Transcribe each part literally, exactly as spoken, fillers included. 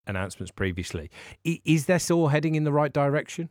announcements previously. I- Is this all heading in the right direction?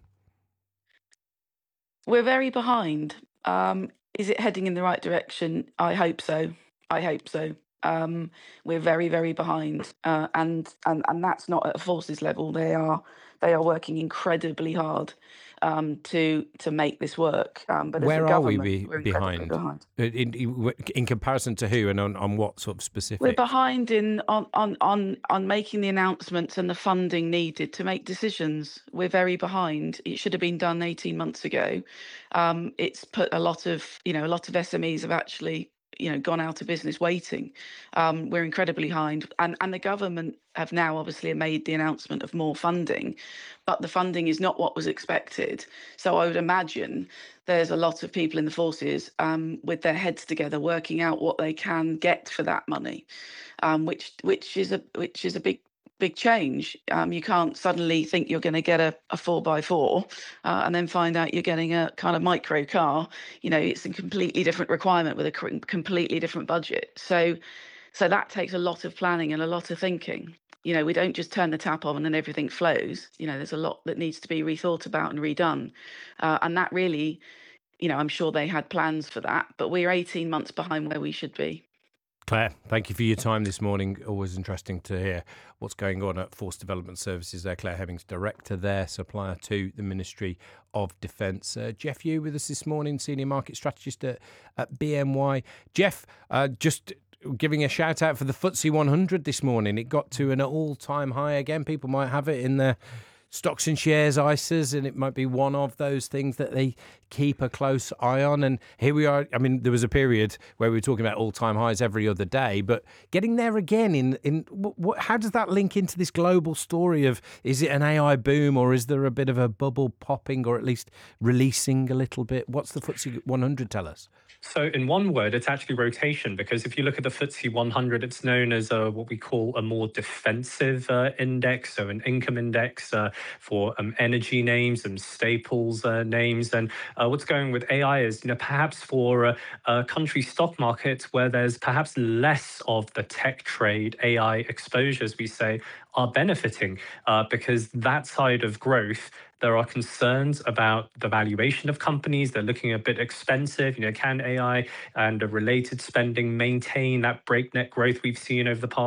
We're very behind. Um, is it heading in the right direction? I hope so. I hope so. Um, we're very, very behind, uh, and and and that's not at a forces level. They are they are working incredibly hard um, to to make this work. Um, but as a Where are we government, be- we're incredibly behind? behind. Uh, In, in, in comparison to who, and on, on what sort of We're specifics? behind in on, on on on making the announcements and the funding needed to make decisions. We're very behind. It should have been done eighteen months ago. Um, it's put a lot of, you know, a lot of S M Es have actually, you know, gone out of business waiting. Um, we're incredibly behind, and and the government have now obviously made the announcement of more funding, but the funding is not what was expected. So I would imagine there's a lot of people in the forces um, with their heads together working out what they can get for that money, um, which which is a which is a big big change. Um, you can't suddenly think you're going to get a, a four by four uh, and then find out you're getting a kind of micro car. You know, it's a completely different requirement with a completely different budget. So so that takes a lot of planning and a lot of thinking. You know, we don't just turn the tap on and then everything flows. You know, there's a lot that needs to be rethought about and redone. Uh, and that really, you know, I'm sure they had plans for that, but we're eighteen months behind where we should be. Claire, thank you for your time this morning. Always interesting to hear what's going on at Force Development Services there. Claire Hemmings, Director there, supplier to the Ministry of Defence. Uh, Jeff Yu with us this morning, Senior Market Strategist at, at B N Y. Jeff, uh, just giving a shout out for the F T S E one hundred this morning. It got to an all-time high again. People might have it in their stocks and shares I S As, and it might be one of those things that they keep a close eye on. And here we are. I mean, there was a period where we were talking about all-time highs every other day, but getting there again in in what, how does that link into this global story of, is it an A I boom, or is there a bit of a bubble popping, or at least releasing a little bit? What's the F T S E one hundred tell us? So in one word, it's actually rotation, because if you look at the F T S E one hundred, it's known as a, what we call a more defensive uh, index, so an income index uh, for um, energy names and staples uh, names. And uh, what's going with A I is, you know, perhaps for uh, uh, country stock markets where there's perhaps less of the tech trade, A I exposures, we say, are benefiting uh, because that side of growth, there are concerns about the valuation of companies. They're looking a bit expensive. You know, can A I and a related spending maintain that breakneck growth we've seen over the past